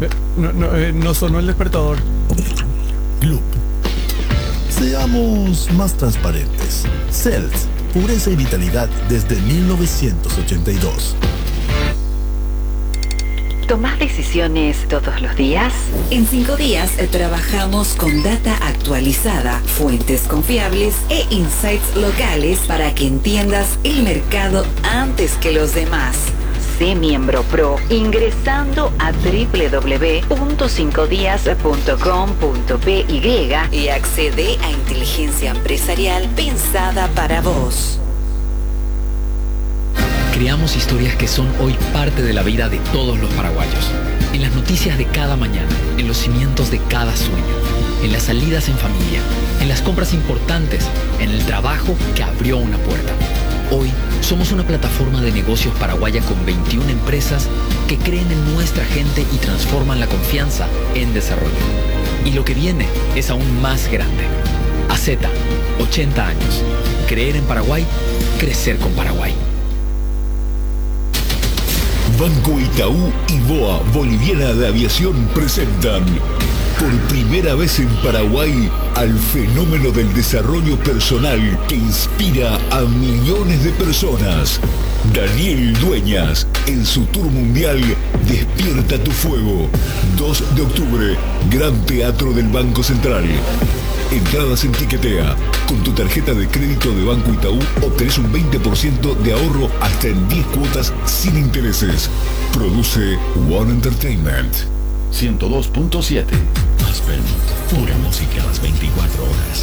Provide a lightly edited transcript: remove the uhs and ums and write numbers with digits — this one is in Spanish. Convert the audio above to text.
No sonó el despertador. Club. Seamos más transparentes. Cells, pureza y vitalidad desde 1982. ¿Tomás decisiones todos los días? En 5 días trabajamos con data actualizada, fuentes confiables e insights locales para que entiendas el mercado antes que los demás. Sé miembro pro ingresando a www.5dias.com.py y accede a inteligencia empresarial pensada para vos. Creamos historias que son hoy parte de la vida de todos los paraguayos. En las noticias de cada mañana, en los cimientos de cada sueño, en las salidas en familia, en las compras importantes, en el trabajo que abrió una puerta. Hoy somos una plataforma de negocios paraguaya con 21 empresas que creen en nuestra gente y transforman la confianza en desarrollo. Y lo que viene es aún más grande. AZ, 80 años. Creer en Paraguay, crecer con Paraguay. Banco Itaú y BOA Boliviana de Aviación presentan por primera vez en Paraguay al fenómeno del desarrollo personal que inspira a millones de personas. Daniel Dueñas, en su tour mundial Despierta tu Fuego. 2 de octubre, Gran Teatro del Banco Central. Entradas en Tiquetea. Con tu tarjeta de crédito de Banco Itaú obtenés un 20% de ahorro hasta en 10 cuotas sin intereses. Produce One Entertainment. 102.7. Aspen, pura música a las 24 horas.